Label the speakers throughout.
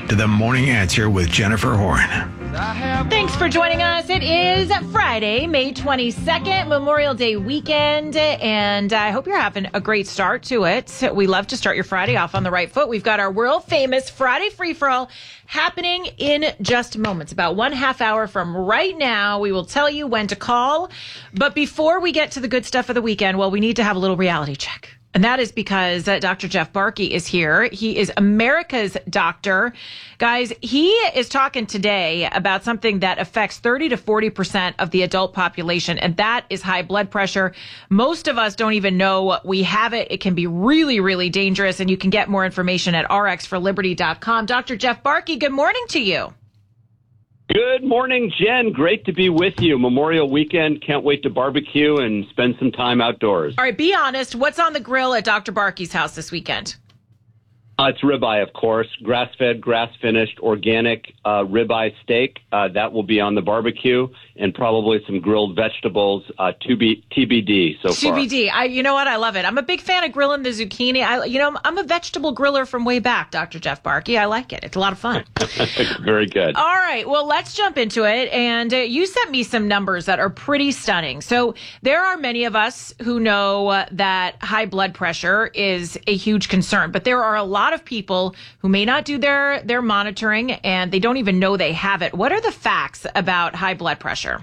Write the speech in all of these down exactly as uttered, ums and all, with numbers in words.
Speaker 1: to The Morning Answer with Jennifer Horn.
Speaker 2: Thanks for joining us. It is Friday, May twenty-second, Memorial Day weekend, and I hope you're having a great start to it. We love to start your Friday off on the right foot. We've got our world famous Friday free-for-all happening in just moments. About one half hour from right now, we will tell you when to call. But before we get to the good stuff of the weekend, well, we need to have a little reality check. And that is because uh, Doctor Jeff Barke is here. He is America's doctor. Guys, he is talking today about something that affects thirty to forty percent of the adult population, and that is high blood pressure. Most of us don't even know we have it. It can be really, really dangerous, and you can get more information at r x for liberty dot com. Doctor Jeff Barke, good morning to you.
Speaker 3: Good morning, Jen. Great to be with you. Memorial weekend. Can't wait to barbecue and spend some time outdoors.
Speaker 2: All right, be honest. What's on the grill at Doctor Barke's house this weekend?
Speaker 3: Uh, it's ribeye, of course. Grass-fed, grass-finished, organic uh, ribeye steak. Uh, that will be on the barbecue, and probably some grilled vegetables. Uh, to be T B D so far.
Speaker 2: T B D. I, you know what? I love it. I'm a big fan of grilling the zucchini. I, you know, I'm a vegetable griller from way back, Doctor Jeff Barke. I like it. It's a lot of fun.
Speaker 3: Very good.
Speaker 2: All right. Well, let's jump into it. And uh, you sent me some numbers that are pretty stunning. So there are many of us who know uh, that high blood pressure is a huge concern, but there are a lot of people who may not do their, their monitoring and they don't even know they have it. What are the facts about high blood pressure?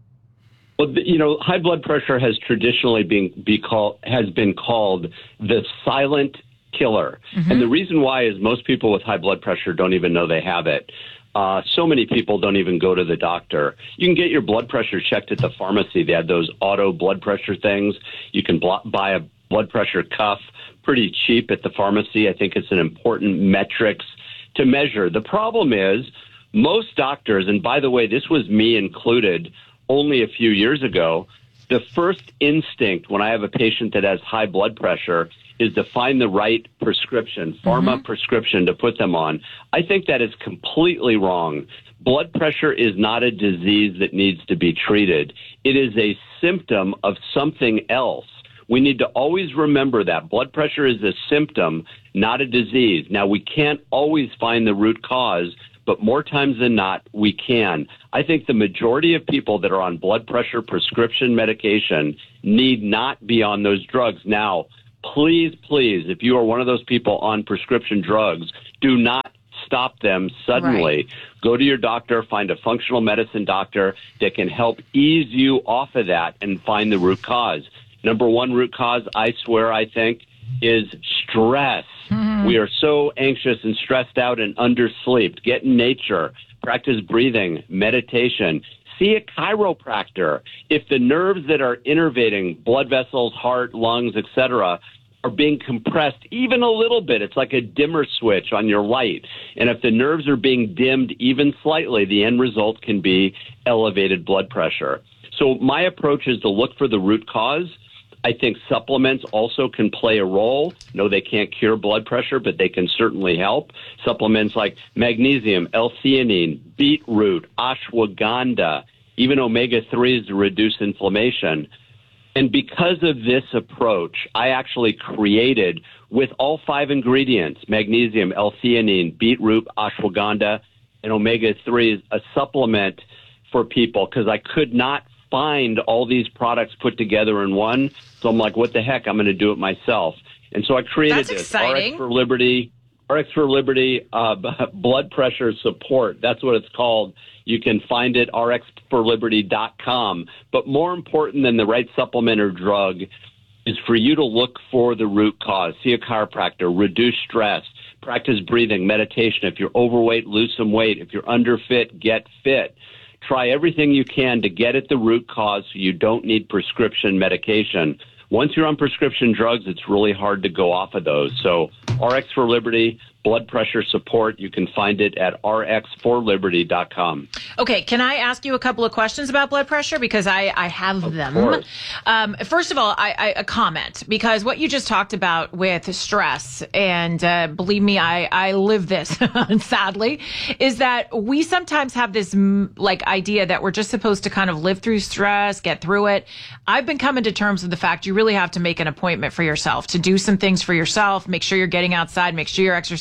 Speaker 3: Well, you know, high blood pressure has traditionally been be called has been called the silent killer, mm-hmm. and the reason why is most people with high blood pressure don't even know they have it. Uh, so many people don't even go to the doctor. You can get your blood pressure checked at the pharmacy. They have those auto blood pressure things. You can bl- buy a blood pressure cuff pretty cheap at the pharmacy. I think it's an important metrics to measure. The problem is most doctors, and by the way, this was me included only a few years ago, the first instinct when I have a patient that has high blood pressure is to find the right prescription, pharma mm-hmm. prescription to put them on. I think that is completely wrong. Blood pressure is not a disease that needs to be treated. It is a symptom of something else. We need to always remember that. Blood pressure is a symptom, not a disease. Now, we can't always find the root cause, but more times than not, we can. I think the majority of people that are on blood pressure prescription medication need not be on those drugs. Now, please, please, if you are one of those people on prescription drugs, do not stop them suddenly. Right. Go to your doctor, find a functional medicine doctor that can help ease you off of that and find the root cause. Number one root cause, I swear, I think, is stress. Mm-hmm. We are so anxious and stressed out and underslept. Get in nature, practice breathing, meditation, see a chiropractor. If the nerves that are innervating, blood vessels, heart, lungs, et cetera, are being compressed even a little bit, it's like a dimmer switch on your light. And if the nerves are being dimmed even slightly, the end result can be elevated blood pressure. So my approach is to look for the root cause. I think supplements also can play a role. No, they can't cure blood pressure, but they can certainly help. Supplements like magnesium, L-theanine, beetroot, ashwagandha, even omega threes to reduce inflammation. And because of this approach, I actually created, with all five ingredients, magnesium, L-theanine, beetroot, ashwagandha, and omega threes, a supplement for people because I could not find all these products put together in one. So I'm like, what the heck? I'm going to do it myself. And so I created
Speaker 2: That's
Speaker 3: this
Speaker 2: exciting.
Speaker 3: R X for Liberty, R X for Liberty uh, blood pressure support. That's what it's called. You can find it r x for liberty dot com. But more important than the right supplement or drug is for you to look for the root cause. See a chiropractor, reduce stress, practice breathing, meditation. If you're overweight, lose some weight. If you're underfit, get fit. Try everything you can to get at the root cause so you don't need prescription medication. Once you're on prescription drugs, it's really hard to go off of those. So R X for Liberty, blood pressure support, you can find it at r x for liberty dot com.
Speaker 2: Okay, can I ask you a couple of questions about blood pressure? Because I, I have
Speaker 3: of
Speaker 2: them.
Speaker 3: Course.
Speaker 2: Um, first of all, I, I, a comment, because what you just talked about with stress, and uh, believe me, I, I live this, sadly, is that we sometimes have this like idea that we're just supposed to kind of live through stress, get through it. I've been coming to terms with the fact you really have to make an appointment for yourself, to do some things for yourself, make sure you're getting outside, make sure you're exercising,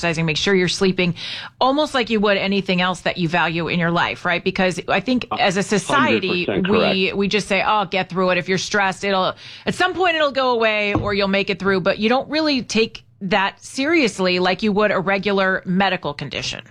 Speaker 2: exercising, make sure you're sleeping, almost like you would anything else that you value in your life, right? Because I think as a society, we we just say, oh, get through it. If you're stressed, it'll at some point it'll go away or you'll make it through. But you don't really take that seriously like you would a regular medical condition.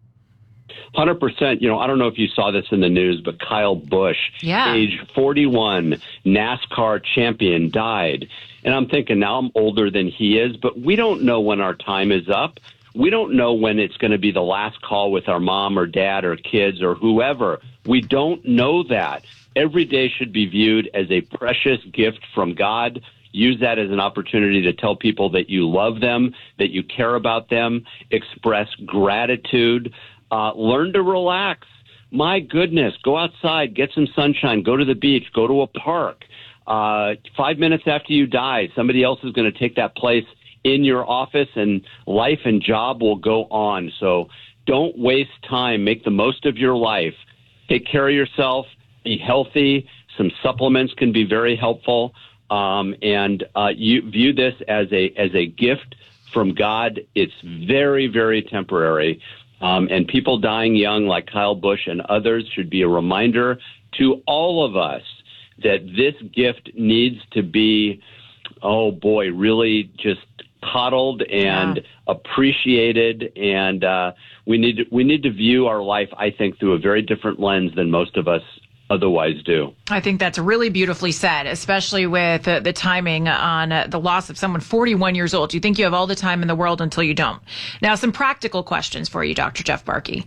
Speaker 3: one hundred percent. You know, I don't know if you saw this in the news, but Kyle Busch,
Speaker 2: yeah.
Speaker 3: age forty-one, NASCAR champion, died. And I'm thinking now I'm older than he is, but we don't know when our time is up. We don't know when it's going to be the last call with our mom or dad or kids or whoever. We don't know that. Every day should be viewed as a precious gift from God. Use that as an opportunity to tell people that you love them, that you care about them, express gratitude, uh, learn to relax. My goodness, go outside, get some sunshine, go to the beach, go to a park. Uh, five minutes after you die, somebody else is going to take that place in your office, and life and job will go on. So don't waste time. Make the most of your life. Take care of yourself. Be healthy. Some supplements can be very helpful. Um, and uh, you view this as a as a gift from God. It's very, very temporary. Um, and people dying young like Kyle Busch and others should be a reminder to all of us that this gift needs to be, oh boy, really just coddled and yeah. appreciated. And uh, we need to, we need to view our life, I think, through a very different lens than most of us otherwise do.
Speaker 2: I think that's really beautifully said, especially with uh, the timing on uh, the loss of someone forty-one years old. You think you have all the time in the world until you don't. Now, some practical questions for you, Doctor Jeff Barke.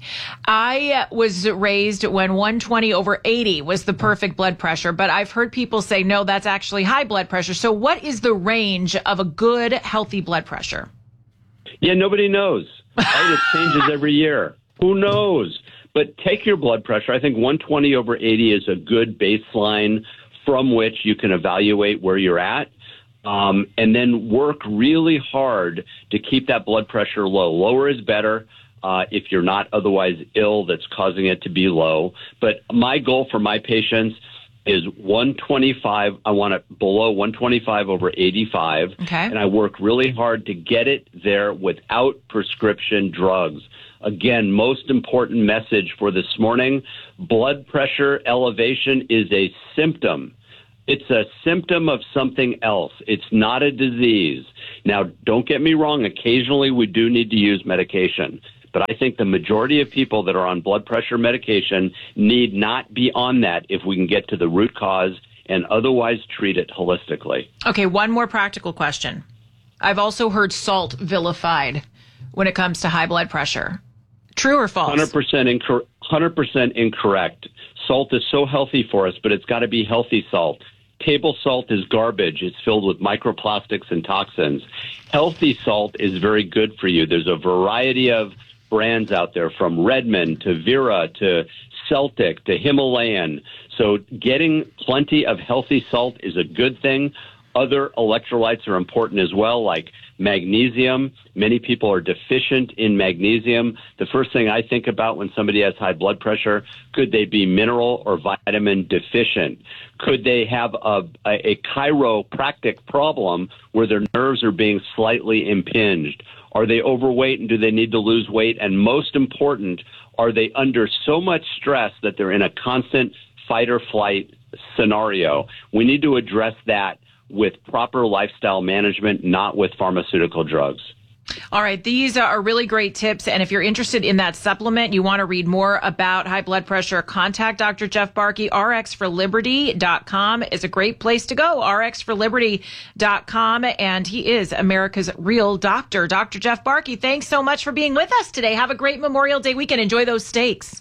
Speaker 2: I was raised when one twenty over eighty was the perfect blood pressure, but I've heard people say, no, that's actually high blood pressure. So what is the range of a good, healthy blood pressure?
Speaker 3: Yeah, nobody knows. Right? It changes every year. Who knows? But take your blood pressure. I think one twenty over eighty is a good baseline from which you can evaluate where you're at, um, and then work really hard to keep that blood pressure low. Lower is better uh, if you're not otherwise ill that's causing it to be low. But my goal for my patients is one twenty-five. I want it below one twenty-five over eighty-five,
Speaker 2: okay.
Speaker 3: And I work really hard to get it there without prescription drugs. Again, most important message for this morning, blood pressure elevation is a symptom. It's a symptom of something else. It's not a disease. Now, don't get me wrong. Occasionally, we do need to use medication. But I think the majority of people that are on blood pressure medication need not be on that if we can get to the root cause and otherwise treat it holistically.
Speaker 2: Okay, one more practical question. I've also heard salt vilified when it comes to high blood pressure. True or false?
Speaker 3: one hundred percent, incor- one hundred percent incorrect. Salt is so healthy for us, but it's got to be healthy salt. Table salt is garbage. It's filled with microplastics and toxins. Healthy salt is very good for you. There's a variety of brands out there, from Redmond to Vera to Celtic to Himalayan. So getting plenty of healthy salt is a good thing. Other electrolytes are important as well, like magnesium. Many people are deficient in magnesium. The first thing I think about when somebody has high blood pressure, could they be mineral or vitamin deficient? Could they have a, a, a chiropractic problem where their nerves are being slightly impinged? Are they overweight and do they need to lose weight? And most important, are they under so much stress that they're in a constant fight or flight scenario? We need to address that with proper lifestyle management, not with pharmaceutical drugs.
Speaker 2: All right. These are really great tips. And if you're interested in that supplement, you want to read more about high blood pressure, contact Doctor Jeff Barke. R X for Liberty dot com is a great place to go. R X for Liberty dot com. And he is America's real doctor. Doctor Jeff Barke, thanks so much for being with us today. Have a great Memorial Day weekend. Enjoy those steaks.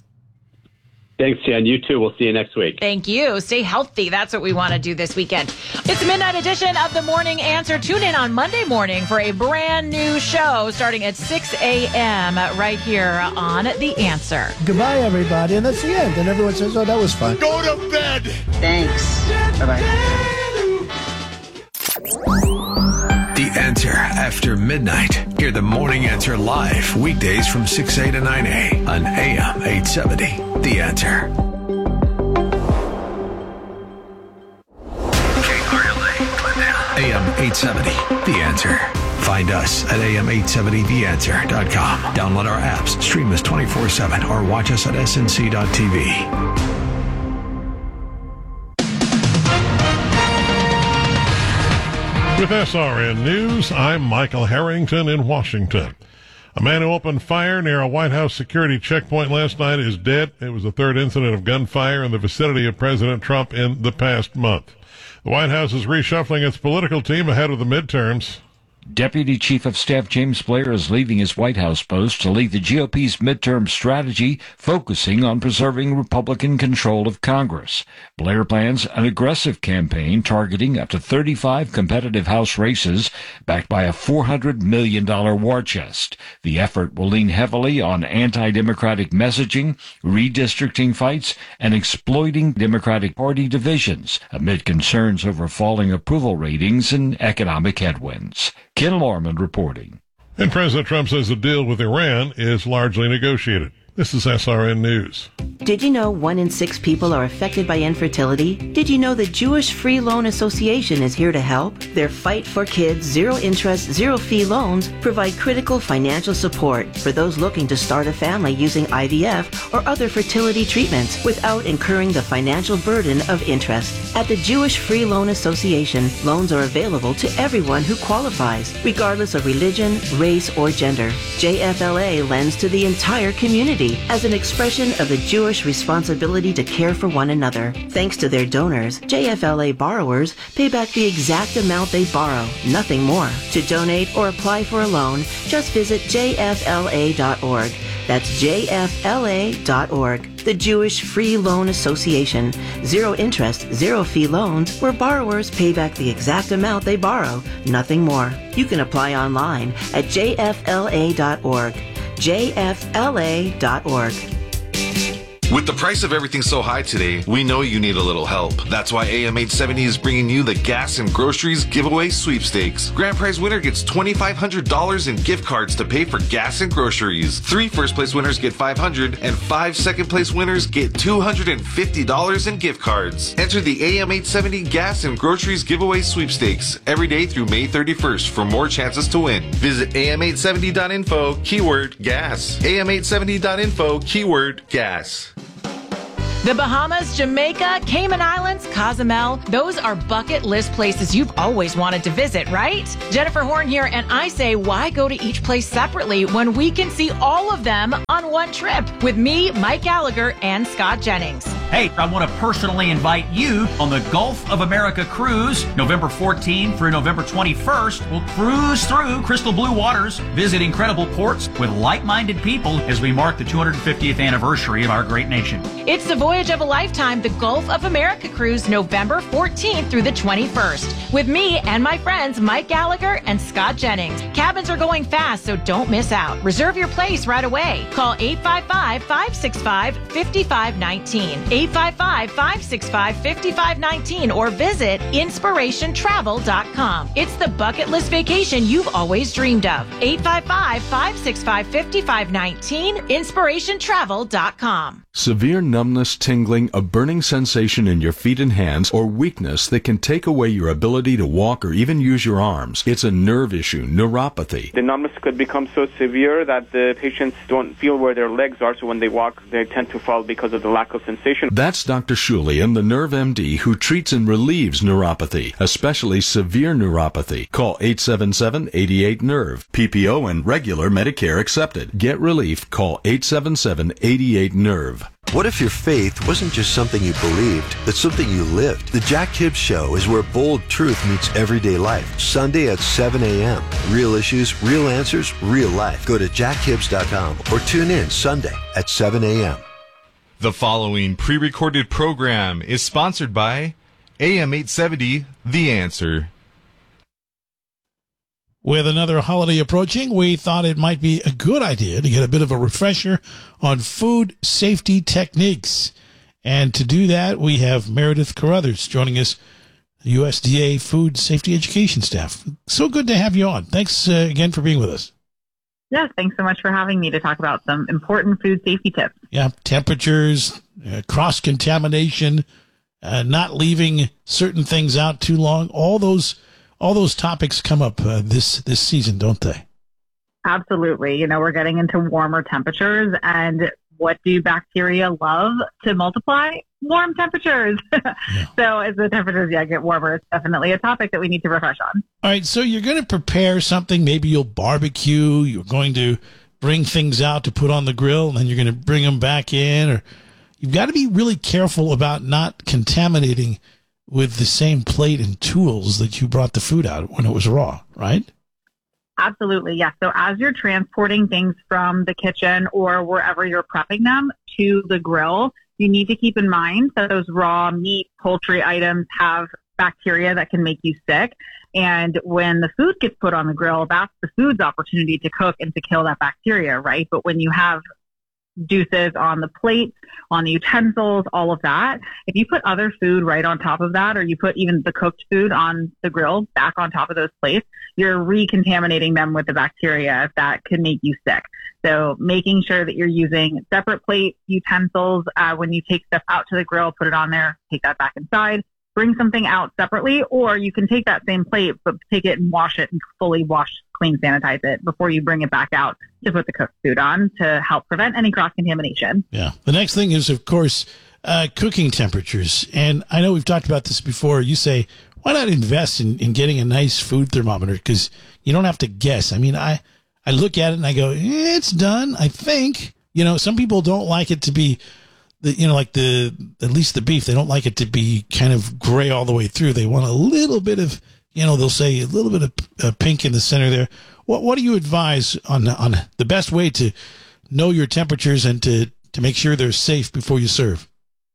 Speaker 3: Thanks, Jan. You too. We'll see you next week.
Speaker 2: Thank you. Stay healthy. That's what we want to do this weekend. It's a midnight edition of The Morning Answer. Tune in on Monday morning for a brand new show starting at six a.m. right here on The Answer.
Speaker 4: Goodbye, everybody. And that's the end. And everyone says, oh, that was fun.
Speaker 1: Go to bed.
Speaker 5: Thanks. Bye-bye.
Speaker 1: The Answer after midnight. Hear The Morning Answer live weekdays from six a to nine a on A M eight seventy. The Answer. A M eight seventy. The Answer. Find us at A M eight seventy the answer dot com. Download our apps, stream us twenty-four seven, or watch us at S N C dot T V.
Speaker 6: With S R N News, I'm Michael Harrington in Washington. A man who opened fire near a White House security checkpoint last night is dead. It was the third incident of gunfire in the vicinity of President Trump in the past month. The White House is reshuffling its political team ahead of the midterms.
Speaker 7: Deputy Chief of Staff James Blair is leaving his White House post to lead the G O P's midterm strategy, focusing on preserving Republican control of Congress. Blair plans an aggressive campaign targeting up to thirty-five competitive House races, backed by a four hundred million dollars war chest. The effort will lean heavily on anti-democratic messaging, redistricting fights, and exploiting Democratic Party divisions, amid concerns over falling approval ratings and economic headwinds. Ken Lorman reporting.
Speaker 6: And President Trump says the deal with Iran is largely negotiated. This is S R N News.
Speaker 8: Did you know one in six people are affected by infertility? Did you know the Jewish Free Loan Association is here to help? Their Fight for Kids zero interest, zero fee loans provide critical financial support for those looking to start a family using I V F or other fertility treatments without incurring the financial burden of interest. At the Jewish Free Loan Association, loans are available to everyone who qualifies, regardless of religion, race, or gender. J F L A lends to the entire community as an expression of the Jewish responsibility to care for one another. Thanks to their donors, J F L A borrowers pay back the exact amount they borrow, nothing more. To donate or apply for a loan, just visit J F L A dot org. That's J F L A dot org. The Jewish Free Loan Association. Zero interest, zero fee loans where borrowers pay back the exact amount they borrow, nothing more. You can apply online at J F L A dot org. J F L A dot org.
Speaker 9: With the price of everything so high today, we know you need a little help. That's why A M eight seventy is bringing you the Gas and Groceries Giveaway Sweepstakes. Grand prize winner gets twenty-five hundred dollars in gift cards to pay for gas and groceries. Three first place winners get five hundred dollars, and five second place winners get two hundred fifty dollars in gift cards. Enter the A M eight seventy Gas and Groceries Giveaway Sweepstakes every day through May thirty-first for more chances to win. Visit A M eight seventy dot info, keyword gas. A M eight seventy dot info, keyword gas.
Speaker 2: The Bahamas, Jamaica, Cayman Islands, Cozumel, those are bucket list places you've always wanted to visit, right? Jennifer Horn here, and I say, why go to each place separately when we can see all of them on one trip with me, Mike Gallagher, and Scott Jennings?
Speaker 10: Hey, I want to personally invite you on the Gulf of America cruise, November fourteenth through November twenty-first. We'll cruise through crystal blue waters, visit incredible ports with like-minded people as we mark the two hundred fiftieth anniversary of our great nation.
Speaker 2: It's the voyage of a lifetime, the Gulf of America cruise, November fourteenth through the twenty-first, with me and my friends Mike Gallagher and Scott Jennings. Cabins are going fast, so don't miss out. Reserve your place right away. Call eight five five, five six five, five five one nine, eight five five, five six five, five five one nine, or visit inspiration travel dot com. It's the bucket list vacation you've always dreamed of. eight five five, five six five, five five one nine, inspiration travel dot com.
Speaker 11: Severe numbness, tingling, a burning sensation in your feet and hands, or weakness that can take away your ability to walk or even use your arms. It's a nerve issue, neuropathy.
Speaker 12: The numbness could become so severe that the patients don't feel where their legs are, so when they walk, they tend to fall because of the lack of sensation.
Speaker 11: That's Doctor Shulian, the Nerve M D, who treats and relieves neuropathy, especially severe neuropathy. Call eight seven seven, eight eight, nerve. P P O and regular Medicare accepted. Get relief. Call eight seven seven, eight eight, nerve.
Speaker 13: What if your faith wasn't just something you believed, but something you lived? The Jack Hibbs Show is where bold truth meets everyday life. Sunday at seven a.m. Real issues, real answers, real life. Go to jack hibbs dot com or tune in Sunday at seven a.m.
Speaker 14: The following pre-recorded program is sponsored by A M eight seventy, The Answer.
Speaker 15: With another holiday approaching, we thought it might be a good idea to get a bit of a refresher on food safety techniques. And to do that, we have Meredith Carruthers joining us, U S D A Food Safety Education staff. So good to have you on. Thanks uh, again for being with us.
Speaker 16: Yes, thanks so much for having me to talk about some important food safety tips.
Speaker 15: Yeah, temperatures, uh, cross-contamination, uh, not leaving certain things out too long, all those all those topics come up uh, this this season, don't they?
Speaker 16: Absolutely. You know, we're getting into warmer temperatures, and what do bacteria love to multiply? Warm temperatures. Yeah. So as the temperatures yeah, get warmer, it's definitely a topic that we need to refresh on.
Speaker 15: All right, so you're going to prepare something. Maybe you'll barbecue. You're going to bring things out to put on the grill, and then you're going to bring them back in. Or you've got to be really careful about not contaminating with the same plate and tools that you brought the food out when it was raw, right?
Speaker 16: Absolutely, yes. So as you're transporting things from the kitchen or wherever you're prepping them to the grill, you need to keep in mind that those raw meat, poultry items have bacteria that can make you sick. And when the food gets put on the grill, that's the food's opportunity to cook and to kill that bacteria, right? But when you have juices on the plate, on the utensils, all of that, if you put other food right on top of that, or you put even the cooked food on the grill back on top of those plates, you're recontaminating them with the bacteria that can make you sick. So making sure that you're using separate plate utensils uh, when you take stuff out to the grill, put it on there, take that back inside, bring something out separately, or you can take that same plate, but take it and wash it and fully wash, clean, sanitize it before you bring it back out to put the cooked food on to help prevent any cross-contamination.
Speaker 15: Yeah. The next thing is, of course, uh, cooking temperatures. And I know we've talked about this before. You say, why not invest in, in getting a nice food thermometer? Because you don't have to guess. I mean, I, I look at it and I go, eh, it's done, I think. You know, some people don't like it to be, the, you know, like the, at least the beef, they don't like it to be kind of gray all the way through. They want a little bit of, you know, they'll say a little bit of uh, pink in the center there. What What do you advise on on the best way to know your temperatures and to, to make sure they're safe before you serve?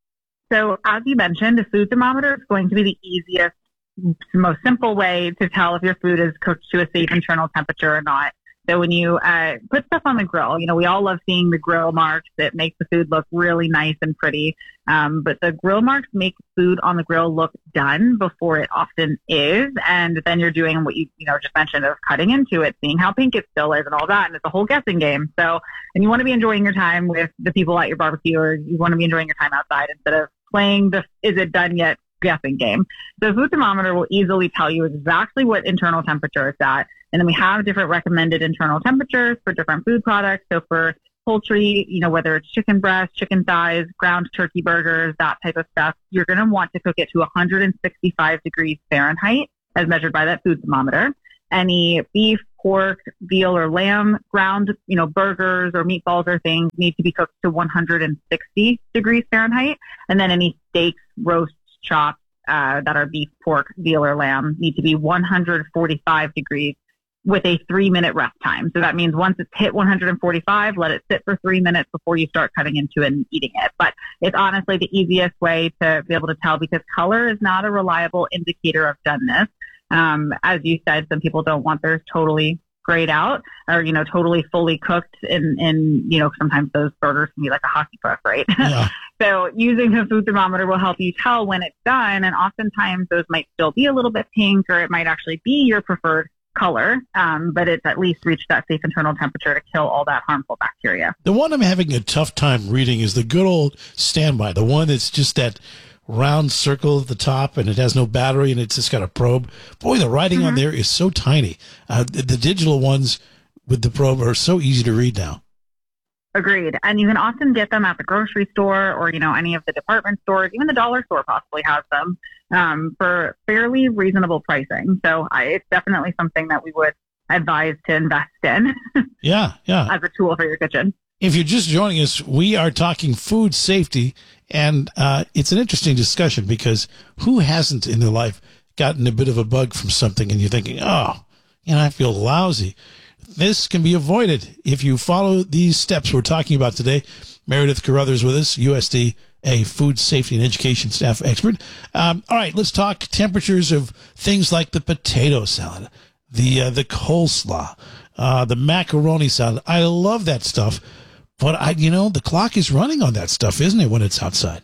Speaker 16: So as you mentioned, a food thermometer is going to be the easiest, most simple way to tell if your food is cooked to a safe internal temperature or not. So when you uh, put stuff on the grill, you know, we all love seeing the grill marks that make the food look really nice and pretty. Um, but the grill marks make food on the grill look done before it often is. And then you're doing what you, you know, just mentioned of cutting into it, seeing how pink it still is and all that. And it's a whole guessing game. So, and you want to be enjoying your time with the people at your barbecue, or you want to be enjoying your time outside instead of playing the is it done yet guessing game. The food thermometer will easily tell you exactly what internal temperature it's at. And then we have different recommended internal temperatures for different food products. So for poultry, you know, whether it's chicken breast, chicken thighs, ground turkey burgers, that type of stuff, you're going to want to cook it to one hundred sixty-five degrees Fahrenheit as measured by that food thermometer. Any beef, pork, veal, or lamb ground, you know, burgers or meatballs or things need to be cooked to one hundred sixty degrees Fahrenheit. And then any steaks, roasts, chops uh, that are beef, pork, veal, or lamb need to be one hundred forty-five degrees with a three minute rest time. So that means once it's hit one hundred forty-five, let it sit for three minutes before you start cutting into it and eating it. But it's honestly the easiest way to be able to tell, because color is not a reliable indicator of doneness. Um, as you said, some people don't want theirs totally grayed out or, you know, totally fully cooked. And, and you know, sometimes those burgers can be like a hockey puck, right? Yeah. So using a food thermometer will help you tell when it's done. And oftentimes those might still be a little bit pink, or it might actually be your preferred color, um, but it's at least reached that safe internal temperature to kill all that harmful bacteria.
Speaker 15: The one I'm having a tough time reading is the good old standby, the one that's just that round circle at the top and it has no battery and it's just got a probe. Boy, the writing mm-hmm. on there is so tiny. Uh, the, the digital ones with the probe are so easy to read now.
Speaker 16: Agreed. And you can often get them at the grocery store or, you know, any of the department stores. Even the dollar store possibly has them um, for fairly reasonable pricing. So I, it's definitely something that we would advise to invest in.
Speaker 15: Yeah, yeah.
Speaker 16: As a tool for your kitchen.
Speaker 15: If you're just joining us, we are talking food safety, and uh, it's an interesting discussion because who hasn't in their life gotten a bit of a bug from something and you're thinking, oh, you know, I feel lousy. This can be avoided if you follow these steps we're talking about today. Meredith Carruthers with us, U S D A food safety and education staff expert. Um, all right, let's talk temperatures of things like the potato salad, the uh, the coleslaw, uh, the macaroni salad. I love that stuff, but I, you know, the clock is running on that stuff, isn't it, when it's outside?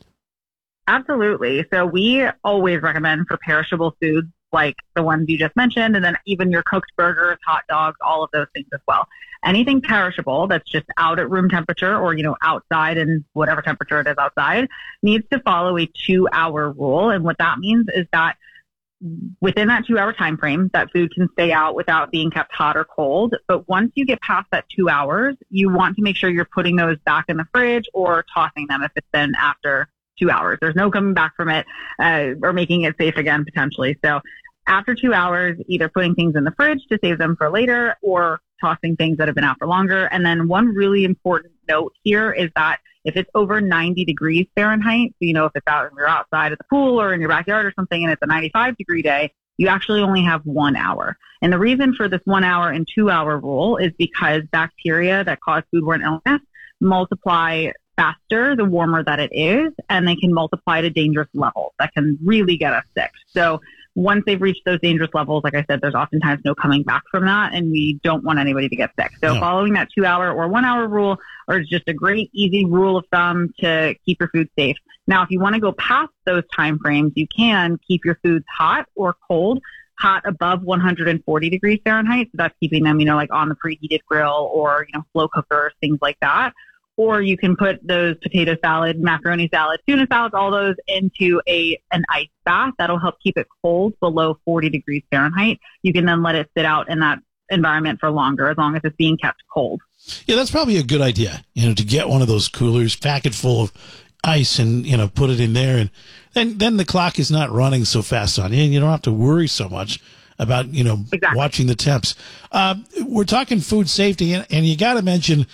Speaker 16: Absolutely. So we always recommend for perishable foods like the ones you just mentioned, and then even your cooked burgers, hot dogs, all of those things as well. Anything perishable that's just out at room temperature or, you know, outside in whatever temperature it is outside needs to follow a two hour rule. And what that means is that within that two hour time frame, that food can stay out without being kept hot or cold. But once you get past that two hours, you want to make sure you're putting those back in the fridge or tossing them if it's been after two hours. There's no coming back from it uh, or making it safe again, potentially. So after two hours, either putting things in the fridge to save them for later or tossing things that have been out for longer. And then one really important note here is that if it's over ninety degrees Fahrenheit, so you know if it's out, if you're outside at the pool or in your backyard or something and it's a ninety-five degree day, you actually only have one hour. And the reason for this one hour and two hour rule is because bacteria that cause foodborne illness multiply faster the warmer that it is, and they can multiply to dangerous levels that can really get us sick. So once they've reached those dangerous levels, like I said, there's oftentimes no coming back from that, and we don't want anybody to get sick. So no. Following that two hour or one hour rule is just a great, easy rule of thumb to keep your food safe. Now, if you want to go past those time frames, you can keep your foods hot or cold, hot above one hundred forty degrees Fahrenheit. So that's keeping them, you know, like on the preheated grill or, you know, slow cookers, things like that. Or you can put those potato salad, macaroni salad, tuna salads, all those into a an ice bath. That'll help keep it cold below forty degrees Fahrenheit. You can then let it sit out in that environment for longer as long as it's being kept cold.
Speaker 15: Yeah, that's probably a good idea, you know, to get one of those coolers, pack it full of ice and, you know, put it in there. And then, then the clock is not running so fast on you, and you don't have to worry so much about, you know, exactly. watching the temps. Uh, we're talking food safety, and, and you got to mention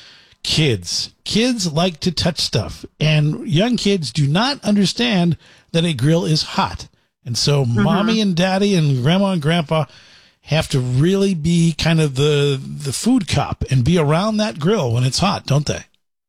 Speaker 15: kids. Kids like to touch stuff, and young kids do not understand that a grill is hot. And so mm-hmm. mommy and daddy and grandma and grandpa have to really be kind of the the food cop and be around that grill when it's hot, don't they?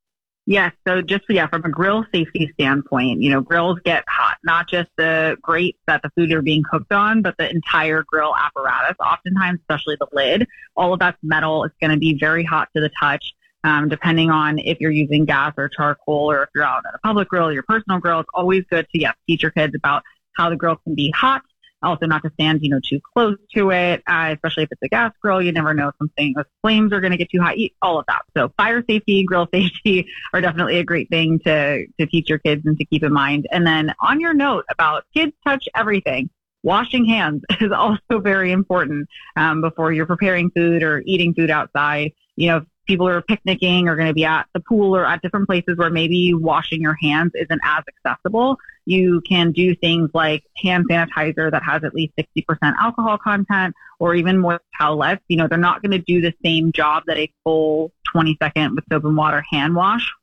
Speaker 16: Yes. So just, yeah, from a grill safety standpoint, you know, grills get hot, not just the grates that the food are being cooked on, but the entire grill apparatus, oftentimes, especially the lid. All of that's metal. It's going to be very hot to the touch. Um, depending on if you're using gas or charcoal, or if you're out at a public grill, your personal grill, it's always good to, yes, teach your kids about how the grill can be hot. Also not to stand, you know, too close to it, uh, especially if it's a gas grill. You never know if something, the flames are going to get too hot, all of that. So fire safety, grill safety are definitely a great thing to, to teach your kids and to keep in mind. And then on your note about kids touch everything, washing hands is also very important um, before you're preparing food or eating food outside. You know, people who are picnicking are going to be at the pool or at different places where maybe washing your hands isn't as accessible. You can do things like hand sanitizer that has at least sixty percent alcohol content, or even more towelettes. You know, they're not going to do the same job that a full twenty second with soap and water hand wash